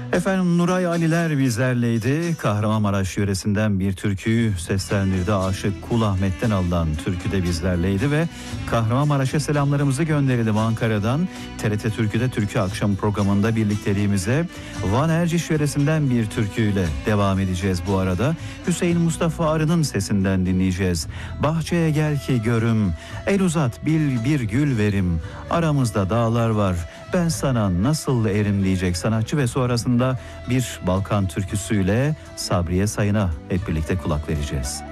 Efendim Nuray Aliler bizlerleydi. Kahramanmaraş yöresinden bir türküyü seslendirdi. Aşık Kul Ahmet'ten alınan türkü de bizlerleydi ve Kahramanmaraş'a selamlarımızı gönderelim Ankara'dan. TRT Türkü'de Türkü Akşam programında birlikteliğimize Van Erciş yöresinden bir türküyle devam edeceğiz bu arada. Hüseyin Mustafa Arı'nın sesinden dinleyeceğiz. Bahçeye gel ki görüm, el uzat bil bir gül verim, aramızda dağlar var, ben sana nasıl erim diyecek sanatçı ve sonrasında bir Balkan türküsüyle Sabriye Sayın'a hep birlikte kulak vereceğiz.